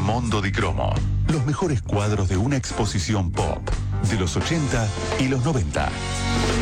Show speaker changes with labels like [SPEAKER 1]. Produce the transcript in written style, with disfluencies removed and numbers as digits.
[SPEAKER 1] Mondo di Cromo. Los mejores cuadros de una exposición pop de los 80 y los 90.